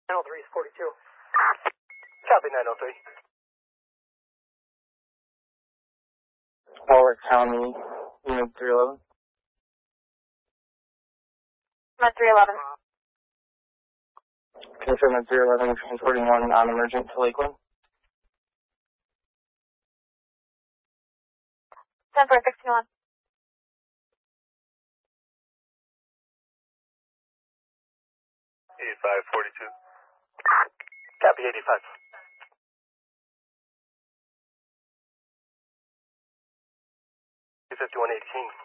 903 is 42. Copy 903. Howard County, Unit 311. Unit 311. Confirm that 311 transporting one non-emergent to Lakeland. 10-4-61. 8542. Copy 85. 5118.